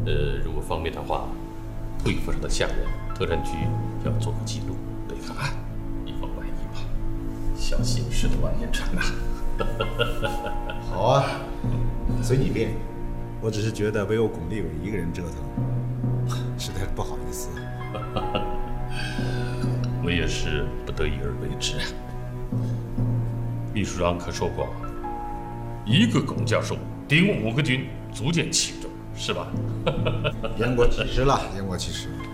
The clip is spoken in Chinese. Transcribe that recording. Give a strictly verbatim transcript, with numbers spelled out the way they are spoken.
呃，如果方便的话，对付上的下人，特战局要做个记录，备个案，以防万一嘛。小心驶得万年船呐！ 好啊，随你便。我只是觉得唯有巩立伟一个人折腾，实在是不好意思。 我也是不得已而为之。秘书长可说过，一个巩教授顶五个军，足见轻重，是吧？ 言过其实了，言过其实。